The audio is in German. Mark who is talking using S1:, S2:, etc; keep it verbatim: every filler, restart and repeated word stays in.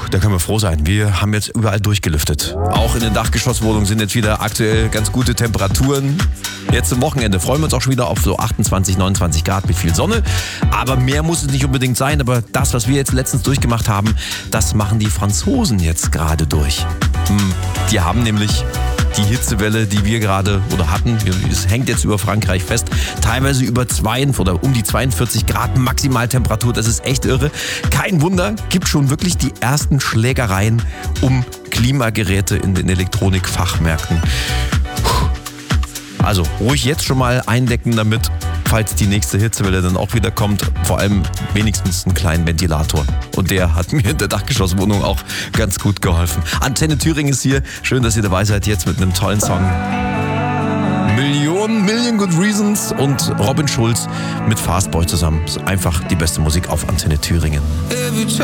S1: da können wir froh sein. Wir haben jetzt überall durchgelüftet. Auch in den Dachgeschosswohnungen sind jetzt wieder aktuell ganz gute Temperaturen. Jetzt am Wochenende freuen wir uns auch schon wieder auf so achtundzwanzig, neunundzwanzig Grad mit viel Sonne. Aber mehr muss es nicht unbedingt sein. Aber das, was wir jetzt letztens durchgemacht haben, das machen die Franzosen jetzt gerade durch. Hm, die haben nämlich die Hitzewelle, die wir gerade oder hatten, es hängt jetzt über Frankreich fest, teilweise über zwei oder um die zweiundvierzig Grad Maximaltemperatur. Das ist echt irre. Kein Wunder, gibt schon wirklich die ersten Schlägereien um Klimageräte in den Elektronikfachmärkten. Also ruhig jetzt schon mal eindecken damit, falls die nächste Hitzewelle dann auch wieder kommt. Vor allem wenigstens einen kleinen Ventilator. Und der hat mir in der Dachgeschosswohnung auch ganz gut geholfen. Antenne Thüringen ist hier. Schön, dass ihr dabei seid jetzt mit einem tollen Song. Millionen, Million Good Reasons und Robin Schulz mit Fastboy zusammen. Einfach die beste Musik auf Antenne Thüringen.